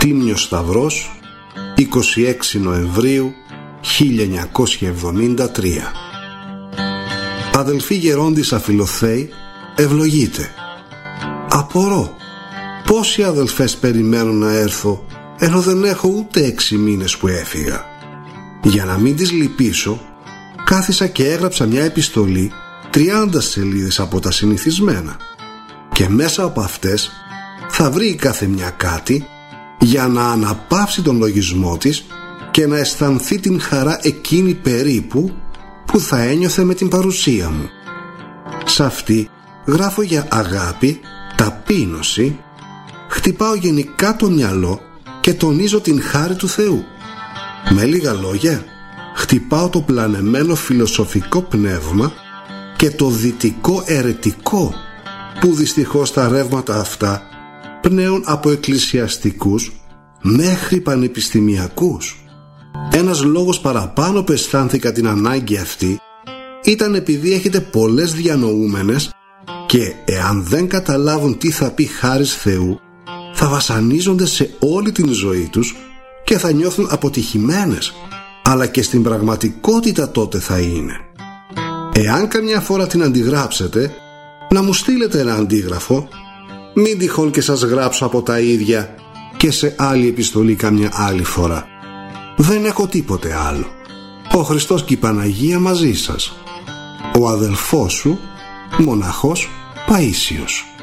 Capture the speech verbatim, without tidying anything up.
Τίμιος Σταυρός, είκοσι έξι Νοεμβρίου χίλια εννιακόσια εβδομήντα τρία. Αδελφοί γερόντις Αφιλοθέη, ευλογείτε. Απορώ πόσοι αδελφές περιμένουν να έρθω, ενώ δεν έχω ούτε έξι μήνες που έφυγα. Για να μην τις λυπήσω, κάθισα και έγραψα μια επιστολή τριάντα σελίδες από τα συνηθισμένα, και μέσα από αυτές θα βρει η κάθε μια κάτι για να αναπαύσει τον λογισμό της και να αισθανθεί την χαρά εκείνη περίπου που θα ένιωθε με την παρουσία μου. Σ' αυτή γράφω για αγάπη, ταπείνωση, χτυπάω γενικά το μυαλό και τονίζω την χάρη του Θεού. Με λίγα λόγια, χτυπάω το πλανεμένο φιλοσοφικό πνεύμα και το δυτικό αιρετικό, που δυστυχώς τα ρεύματα αυτά πνέουν από εκκλησιαστικούς μέχρι πανεπιστημιακούς. Ένας λόγος παραπάνω που αισθάνθηκα την ανάγκη αυτή ήταν επειδή έχετε πολλές διανοούμενες και εάν δεν καταλάβουν τι θα πει χάρις Θεού, θα βασανίζονται σε όλη την ζωή τους και θα νιώθουν αποτυχημένες, αλλά και στην πραγματικότητα τότε θα είναι. Εάν καμιά φορά την αντιγράψετε, να μου στείλετε ένα αντίγραφο, μην τυχόν και σας γράψω από τα ίδια και σε άλλη επιστολή καμιά άλλη φορά. Δεν έχω τίποτε άλλο. Ο Χριστός και η Παναγία μαζί σας. Ο αδελφός σου, μοναχός Παΐσιος.